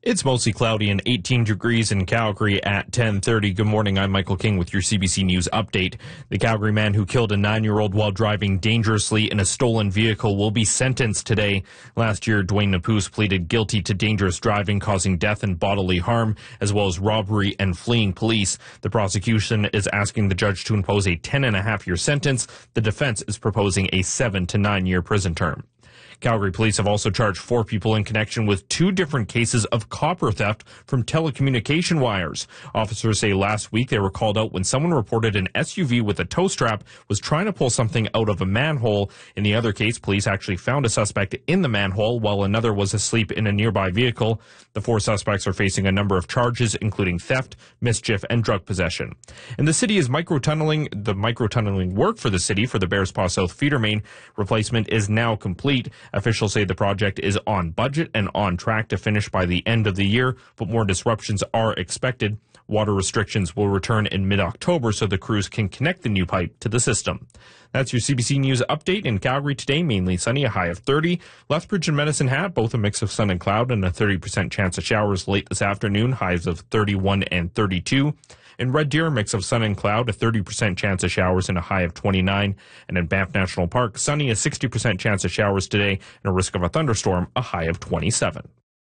It's mostly cloudy and 18 degrees in Calgary at 10:30. Good morning. I'm Michael King with your CBC News update. The Calgary man who killed a 9-year-old while driving dangerously in a stolen vehicle will be sentenced today. Last year, Dwayne Napus pleaded guilty to dangerous driving causing death and bodily harm, as well as robbery and fleeing police. The prosecution is asking the judge to impose a 10.5-year sentence. The defense is proposing a 7 to 9-year prison term. Calgary police have also charged 4 people in connection with 2 different cases of copper theft from telecommunication wires. Officers say last week they were called out when someone reported an SUV with a tow strap was trying to pull something out of a manhole. In the other case, police actually found a suspect in the manhole while another was asleep in a nearby vehicle. The 4 suspects are facing a number of charges, including theft, mischief, and drug possession. And the city is microtunneling. The microtunneling work for the city for the Bearspaw South feeder main replacement is now complete. Officials say the project is on budget and on track to finish by the end of the year, but more disruptions are expected. Water restrictions will return in mid-October so the crews can connect the new pipe to the system. That's your CBC News update. In Calgary today, mainly sunny, a high of 30. Lethbridge and Medicine Hat, both a mix of sun and cloud, and a 30% chance of showers late this afternoon, highs of 31 and 32. In Red Deer, a mix of sun and cloud, a 30% chance of showers and a high of 29. And in Banff National Park, sunny, a 60% chance of showers today and a risk of a thunderstorm, a high of 27.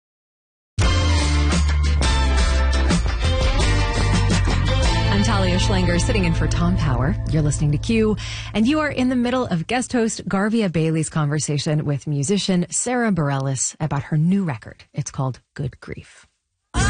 I'm Talia Schlanger, sitting in for Tom Power. You're listening to Q, and you are in the middle of guest host Garvia Bailey's conversation with musician Sarah Bareilles about her new record. It's called Good Grief.